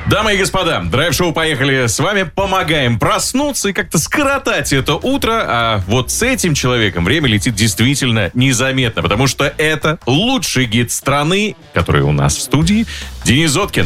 Дамы и господа, драйв-шоу «Поехали» с вами. Помогаем проснуться и как-то скоротать это утро. А вот с этим человеком время летит действительно незаметно, потому что это лучший гид страны, который у нас в студии, Денис Зоткин.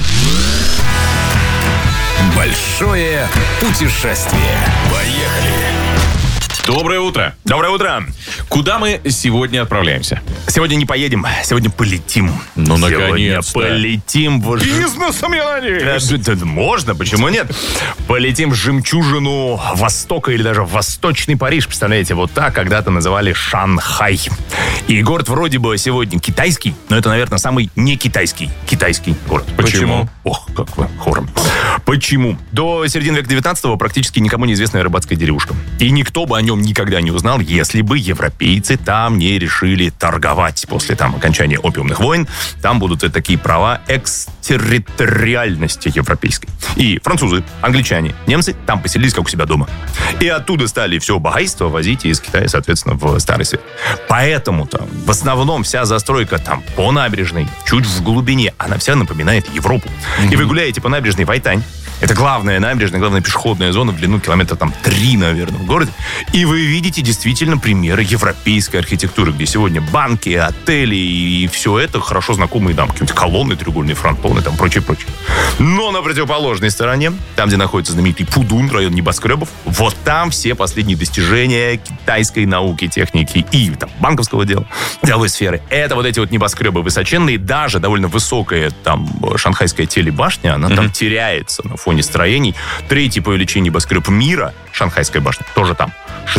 Большое путешествие. Поехали! Доброе утро. Доброе утро. Куда мы сегодня отправляемся? Сегодня не поедем, сегодня полетим. Ну, сегодня наконец-то. полетим в... Бизнесом, я надеюсь. Можно, почему нет? Полетим в жемчужину Востока или даже в Восточный Париж. Представляете, вот так когда-то называли Шанхай. И город вроде бы сегодня китайский, но это, наверное, самый не китайский город. Почему? Ох, как вы хором. Почему? До середины века 19-го практически никому неизвестная рыбацкая деревушка. И никто бы о нем никогда не узнал, если бы европейцы там не решили торговать. После там окончания опиумных войн там будут такие права экстерриториальности европейской. И французы, англичане, немцы там поселились как у себя дома. И оттуда стали все богатство возить из Китая, соответственно, в Старый Свет. Поэтому там в основном вся застройка там по набережной, чуть в глубине, она вся напоминает Европу. И вы гуляете по набережной Вайтань. Это главная набережная, главная пешеходная зона в длину километра 3, наверное, в городе. И вы видите действительно примеры европейской архитектуры, где сегодня банки, отели и все это хорошо знакомые нам. Какие-нибудь колонны, треугольные фронтоны, там прочее. Но на противоположной стороне, там, где находится знаменитый Пудун, район небоскребов, вот там все последние достижения китайской науки, техники и там банковского дела, деловой сферы. Это вот эти вот небоскребы высоченные, даже довольно высокая там шанхайская телебашня, она там теряется на фоне строений. Третий по величине небоскреб мира, Шанхайская башня, тоже там,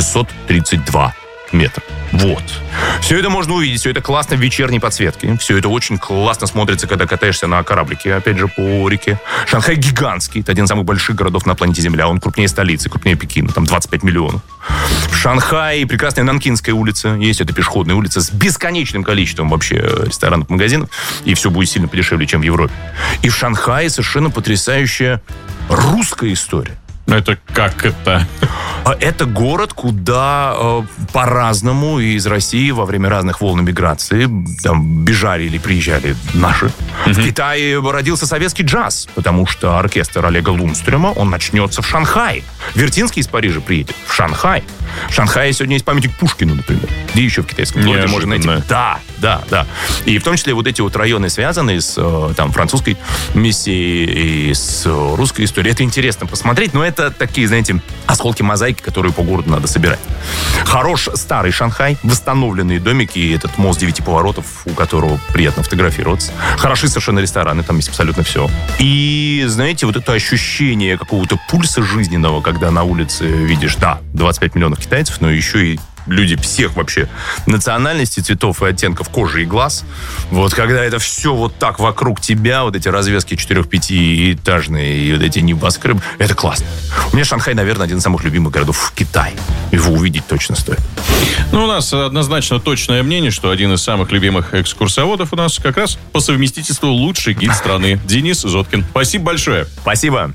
632 метра. Вот. Все это можно увидеть, все это классно в вечерней подсветке. Все это очень классно смотрится, когда катаешься на кораблике, опять же, по реке. Шанхай гигантский, это один из самых больших городов на планете Земля. Он крупнее столицы, крупнее Пекина, там 25 миллионов. В Шанхае прекрасная Нанкинская улица. Есть эта пешеходная улица с бесконечным количеством вообще ресторанов, магазинов. И все будет сильно подешевле, чем в Европе. И в Шанхае совершенно потрясающая русская история. Это как это? Это город, куда по-разному из России во время разных волн миграции там бежали или приезжали наши. В Китае родился советский джаз, потому что оркестр Олега Лунстрема, он начнется в Шанхае. Вертинский из Парижа приедет в Шанхай. В Шанхае сегодня есть памятник Пушкину, например. Где еще в китайском городе можно найти? Да. И в том числе вот эти вот районы, связанные с там, французской миссией и с русской историей. Это интересно посмотреть, но это такие, знаете, осколки мозаики, которые по городу надо собирать. Хорош старый Шанхай, восстановленные домики и этот мост 9 поворотов, у которого приятно фотографироваться. Хороши совершенно рестораны, там есть абсолютно все. И, знаете, вот это ощущение какого-то пульса жизненного, когда на улице видишь, 25 миллионов китайцев, но еще и люди всех вообще национальностей, цветов и оттенков кожи и глаз. Вот когда это все вот так вокруг тебя, вот эти развески 4-5-этажные и вот эти небоскребы, это классно. У меня Шанхай, наверное, один из самых любимых городов в Китае. Его увидеть точно стоит. Ну, у нас однозначно точное мнение, что один из самых любимых экскурсоводов у нас как раз по совместительству лучший гид страны. Денис Зоткин. Спасибо большое. Спасибо.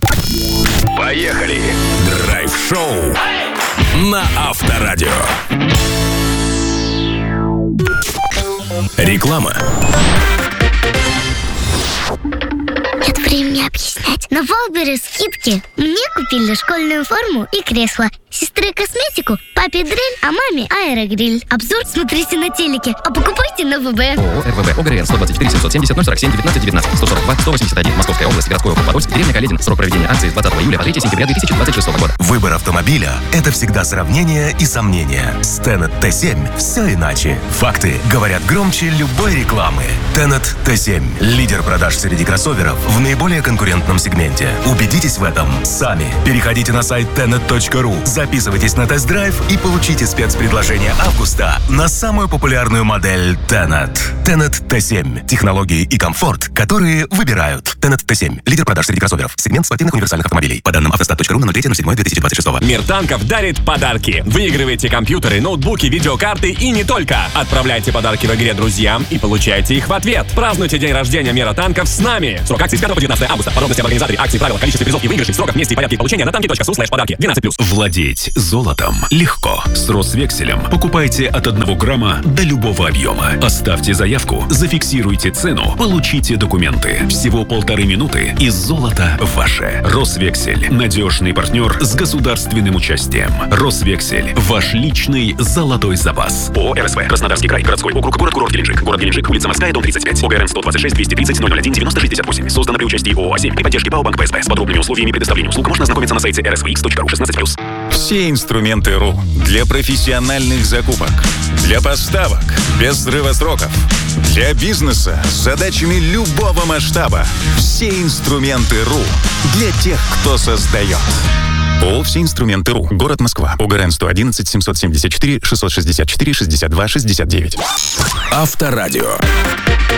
Поехали. Драйв-шоу на Авторадио. Реклама. Нет времени объяснять. На Валберес скидки. Мне купили школьную форму и кресло. Сестре косметику, папе дрель, а маме аэрогриль. Обзор смотрите на телеке, а покупайте на ВБ. ООО РВБ ОГРН 124 770 047 19 19 142 181 Московская область, городской округ Подольск, деревня Каледин. Срок проведения акции с 20 июля по 3 сентября 2026 года. Выбор автомобиля – это всегда сравнение и сомнения. С Tenet T7 все иначе. Факты говорят громче любой рекламы. Tenet T7 – лидер продаж среди кроссоверов в наиболее конкурентном сегменте. Убедитесь в этом сами. Переходите на сайт tenet.ru, записывайтесь на тест-драйв и получите спецпредложение августа на самую популярную модель Tenet. Tenet T7 – технологии и комфорт, которые выбирают. Tenet T7 – лидер продаж среди кроссоверов. Сегмент спортивных универсальных автомобилей. По данным автостат.ру на 03.07.2026. Мир танков дарит подарки. Выигрывайте компьютеры, ноутбуки, видеокарты и не только. Отправляйте подарки в игре друзьям и получайте их в ответ. Празднуйте день рождения Мира танков с нами. Срок акции с 5 по 19 августа. Подробности об организаторе акции, правила, количестве призов и выигрышей, сроках, месте и порядке получения на tanki.su/подарки. 12+. Владеть золотом легко. С Росвекселем покупайте от 1 грамма до любого объема. Оставьте заявку, зафиксируйте цену, получите документы. Всего 1,5 минуты, и золото ваше. Росвексель. Надежный партнер с государственным участием. Росвексель. Ваш личный золотой запас. ООО «РСВ». Краснодарский край. Городской округ. Город Геленджик. Город Геленджик. Улица Морская, дом 35. ОГРН 126 230 001 9068. Создано при участии ООО «А7» при поддержке ПАО «Банк ПСБ». С подробными условиями предоставления услуг можно ознакомиться на сайте rsvx.ru 16+. Все инструменты РУ для профессиональных закупок, для поставок без срыва сроков, для бизнеса с задачами любого масштаба. Все инструменты РУ для тех, кто создает. ООО «Все инструменты РУ». Город Москва. ОГРН 111 774 664 62 69. Авторадио.